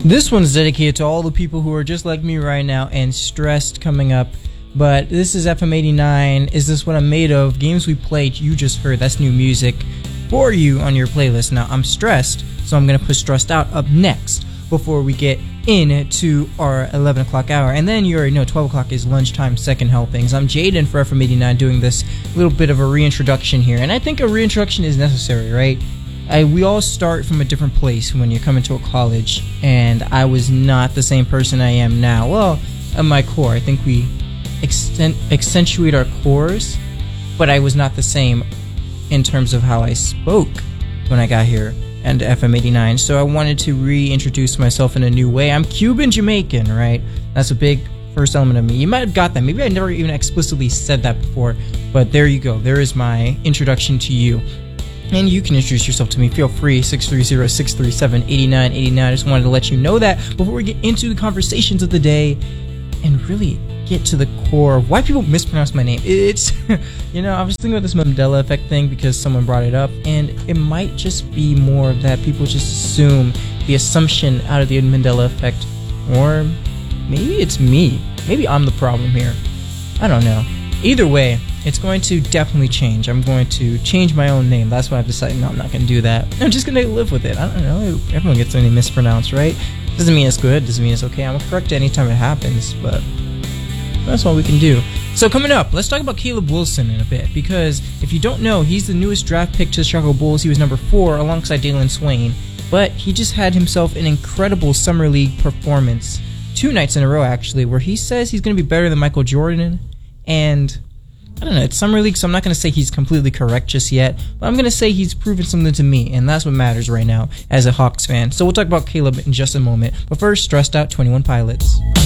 This one's dedicated to all the people who are just like me right now and stressed coming up. But this is FM89. Is This What I'm Made Of? Games we played, you just heard. That's new music for you on your playlist. Now, I'm stressed, so I'm going to put Stressed Out up next before we get into our 11 o'clock hour. And then you already know 12 o'clock is lunchtime second helpings. I'm Jaden for FM89 doing this little bit of a reintroduction here. And I think a reintroduction is necessary, right? We all start from a different place when you come into a college, and I was not the same person I am now. Well, at my core, I think we accentuate our cores, but I was not the same in terms of how I spoke when I got here and FM89. So I wanted to reintroduce myself in a new way. I'm Cuban Jamaican, right? That's a big first element of me. You might have got that. Maybe I never even explicitly said that before, but there you go. There is my introduction to you. And you can introduce yourself to me. Feel free, 630-637-8989. I just wanted to let you know that before we get into the conversations of the day and really get to the core of why people mispronounce my name. It's, I was thinking about this Mandela effect thing because someone brought it up, and it might just be more of that people just assume the assumption out of the Mandela effect, or maybe it's me. Maybe I'm the problem here. I don't know. Either way, it's going to definitely change. I'm going to change my own name. That's why I've decided, no, I'm not going to do that. I'm just going to live with it. I don't know. Everyone gets their name mispronounced, right? Doesn't mean it's good. Doesn't mean it's okay. I'm correct anytime it happens, but that's all we can do. So coming up, let's talk about Caleb Wilson in a bit, because if you don't know, he's the newest draft pick to the Chicago Bulls. He was number 4 alongside Dalen Swain, but he just had himself an incredible Summer League performance 2 nights in a row, actually, where he says he's going to be better than Michael Jordan. And I don't know, it's Summer League, so I'm not going to say he's completely correct just yet, but I'm going to say he's proven something to me, and that's what matters right now as a Hawks fan. So we'll talk about Caleb in just a moment. But first, Stressed Out, 21 Pilots.